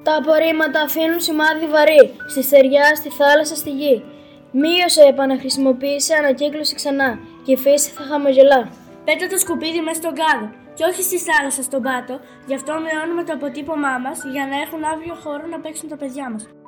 Τα απορρίμματα αφήνουν σημάδι βαρύ, στη στεριά, στη θάλασσα, στη γη. Μείωσε, επαναχρησιμοποίησε, ανακύκλωση ξανά και η φύση θα χαμογελά. Πέτα το σκουπίδι μέσα στον κάδο και όχι στη θάλασσα στον πάτο, γι' αυτό μειώνουμε το αποτύπωμά μας για να έχουν αύριο χώρο να παίξουν τα παιδιά μας.